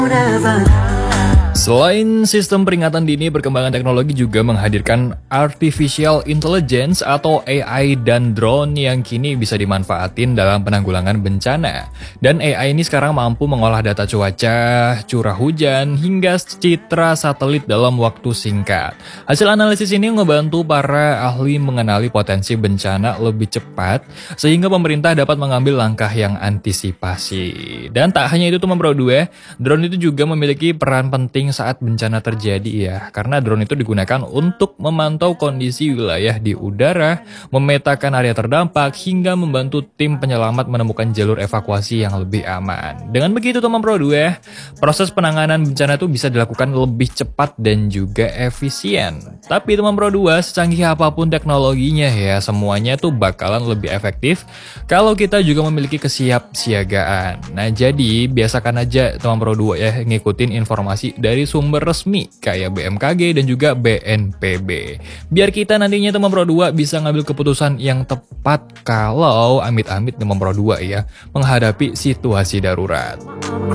Selain sistem peringatan dini, perkembangan teknologi juga menghadirkan artificial intelligence atau AI dan drone yang kini bisa dimanfaatin dalam penanggulangan bencana. Dan AI ini sekarang mampu mengolah data cuaca, curah hujan, hingga citra satelit dalam waktu singkat. Hasil analisis ini ngebantu para ahli mengenali potensi bencana lebih cepat, sehingga pemerintah dapat mengambil langkah yang antisipasi. Dan tak hanya itu teman Bro 2, drone itu juga memiliki peran penting saat bencana terjadi ya, karena drone itu digunakan untuk memantau kondisi wilayah di udara, memetakan area terdampak, hingga membantu tim penyelamat menemukan jalur evakuasi yang lebih aman. Dengan begitu teman Pro 2, proses penanganan bencana itu bisa dilakukan lebih cepat dan juga efisien. Tapi teman Pro 2, secanggih apapun teknologinya ya, semuanya tuh bakalan lebih efektif kalau kita juga memiliki kesiapsiagaan. Nah jadi biasakan aja teman Pro 2 ya ngikutin informasi dari sumber resmi kayak BMKG dan juga BNPB. Biar kita nantinya teman Pro 2 bisa ngambil keputusan yang tepat kalau amit-amit teman Pro 2 ya menghadapi situasi darurat.